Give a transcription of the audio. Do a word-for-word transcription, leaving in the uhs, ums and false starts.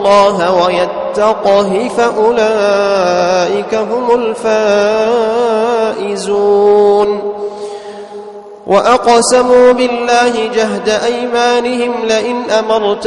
الله ويتقه فأولئك هم الفائزون. وأقسموا بالله جهد أيمانهم لئن أمرتهم